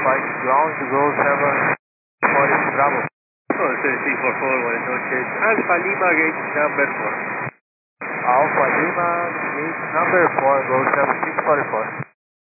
5, ground to go 740 Bravo. Oh, 3441, no change. Alpha Lima gate number 4. Alpha Lima, gate number 4, go 7644.